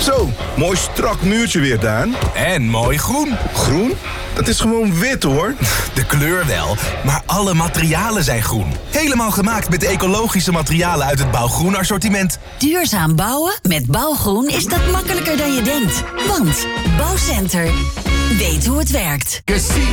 Zo, mooi strak muurtje weer, Daan. En mooi groen. Groen? Dat is gewoon wit, hoor. De kleur wel, maar alle materialen zijn groen. Helemaal gemaakt met de ecologische materialen uit het Bouwgroen assortiment. Duurzaam bouwen met Bouwgroen is dat makkelijker dan je denkt. Want Bouwcenter weet hoe het werkt. Casino